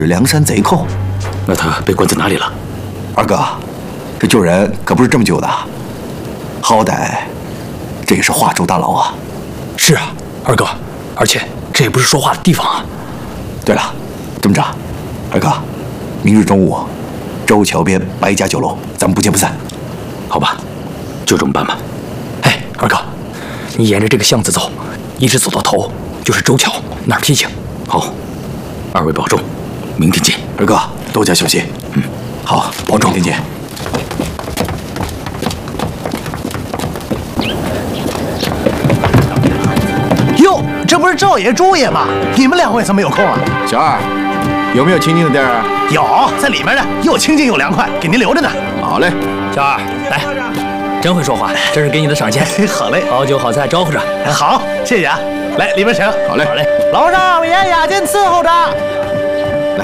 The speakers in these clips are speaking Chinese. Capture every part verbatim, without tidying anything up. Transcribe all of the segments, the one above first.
梁山贼寇。 那他被关在哪里了？ 二哥，这救人可不是这么救的，好歹这也是华州大牢啊。 是啊，二哥，而且这也不是说话的地方啊。 对了，这么着，二哥，明日中午，周桥边白家酒楼，咱们不见不散。 好吧，就这么办吧。 哎，二哥，你沿着这个巷子走，一直走到头就是周桥，那儿提醒。 好，二位保重，明天见。 二哥，多加小心。 嗯， 好，保重，明天见。 哟，这不是赵爷、朱爷吗？你们两位怎么有空啊？ 小二，有没有清静的地儿？ 有，在里面呢，又清静又凉快，给您留着呢。 好嘞， 小二，来，真会说话，这是给你的赏钱。 好嘞， 好酒好菜招呼着。 好，谢谢啊。来，里面请。 好嘞， 好嘞。 楼上严雅间伺候着。 来。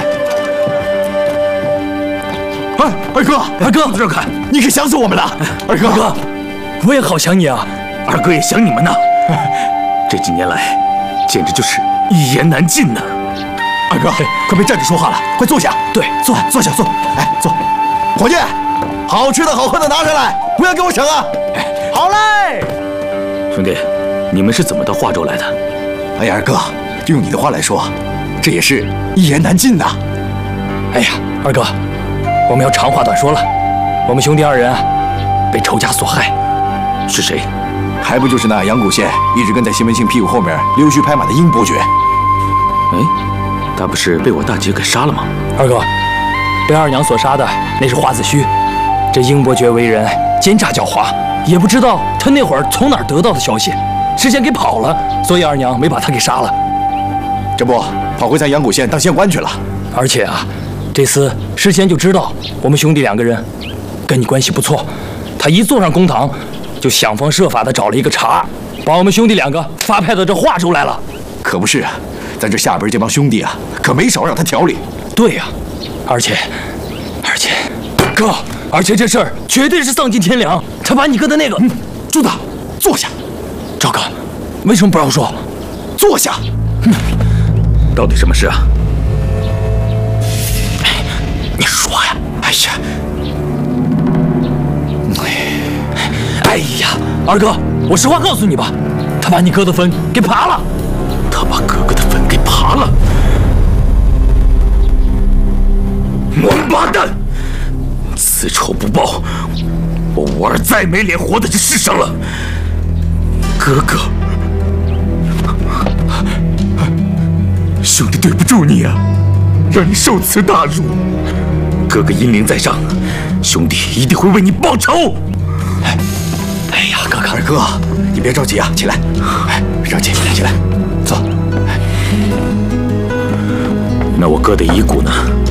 哎，二哥， 二哥，这看， 你可想死我们了。二哥， 二哥，我也好想你啊。 二哥也想你们呢。这几年来，简直就是一言难尽呐。 二哥，快别站着说话了，快坐下。 对，坐， 坐下，坐。哎，坐。伙计，好吃的好喝的拿上来，不要给我省啊。 哎，好嘞。 兄弟，你们是怎么到华州来的？ 哎呀，二哥，用你的话来说，这也是一言难尽呐。 哎呀，二哥，我们要长话短说了，我们兄弟二人啊，被仇家所害。 是谁？ 还不就是那阳谷县一直跟在西门庆屁股后面溜须拍马的英伯爵？ 哎，他不是被我大姐给杀了吗？ 二哥，被二娘所杀的那是花子虚。这英伯爵为人奸诈狡猾，也不知道他那会儿从哪儿得到的消息，事先给跑了，所以二娘没把他给杀了。 这不跑回咱阳谷县当县官去了。 而且啊，这厮事先就知道我们兄弟两个人跟你关系不错，他一坐上公堂，就想方设法的找了一个茬，把我们兄弟两个发派到这华州来了。 可不是啊，咱这下边这帮兄弟啊，可没少让他调理。 对呀、啊，而且，而且，哥，而且这事儿绝对是丧尽天良。他把你哥的那个…… 嗯，朱大，坐下。 赵哥，为什么不让说？ 坐下。 嗯， 到底什么事啊？ 你说呀！ 哎呀， 哎呀，二哥，我实话告诉你吧，他把你哥的坟给扒了。 他把哥哥的坟给扒了！王八蛋！此仇不报，我吴二再没脸活在这世上了。哥哥，兄弟对不住你啊，让你受此大辱。哥哥英灵在上，兄弟一定会为你报仇。 哎，哎呀，哥哥， 二哥，你别着急啊，起来，哎，别着急，起来，坐。 那我哥的遗骨呢？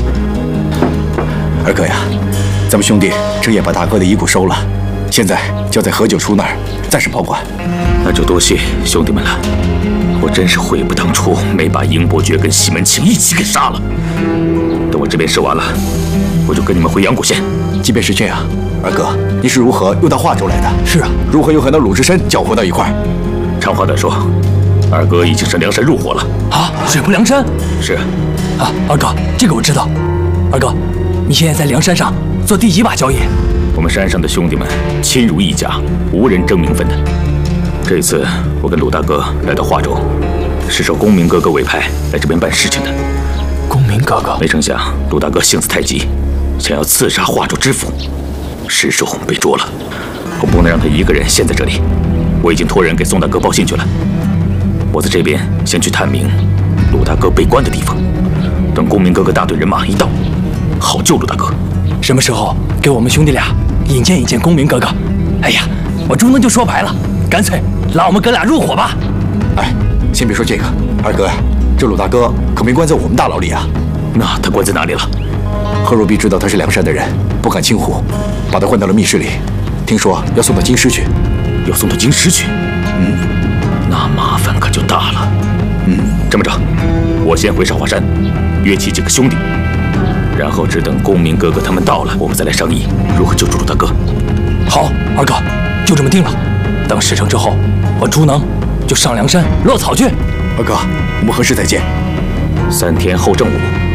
二哥呀，咱们兄弟这也把大哥的遗骨收了，现在交在何九叔那儿，暂时保管。 那就多谢兄弟们了，我真是悔不当初，没把英伯爵跟西门庆一起给杀了。等我这边事完了，我就跟你们回阳谷县。 即便是这样，二哥，你是如何又到华州来的？ 是啊， 如何又和那鲁智深搅和到一块儿？ 长话短说，二哥已经是梁山入伙了。 啊，水泊梁山？ 是。 啊，二哥，这个我知道。二哥，你现在在梁山上做第几把交椅？ 我们山上的兄弟们亲如一家，无人争名分的。这一次我跟鲁大哥来到华州，是受公明哥哥委派来这边办事情的。 公明哥哥？ 没成想鲁大哥性子太急，想要刺杀华州知府，尸首被捉了。我不能让他一个人陷在这里，我已经托人给宋大哥报信去了。我在这边先去探明鲁大哥被关的地方，等公明哥哥大队人马一到，好救鲁大哥。 什么时候给我们兄弟俩引荐引荐公明哥哥？哎呀，我朱能就说白了，干脆拉我们哥俩入伙吧。 哎，先别说这个，二哥呀，这鲁大哥可没关在我们大牢里啊。 那他关在哪里了？ 何若碧知道他是梁山的人，不敢轻忽，把他换到了密室里。听说要送到京师去， 要送到京师去？嗯，那麻烦可就大了。嗯，这么着，我先回少华山，约起几个兄弟，然后只等公明哥哥他们到了，我们再来商议如何救助鲁大哥。 好，二哥，就这么定了。等事成之后，我朱能就上梁山落草去。 二哥，我们何时再见？ 三天后正午。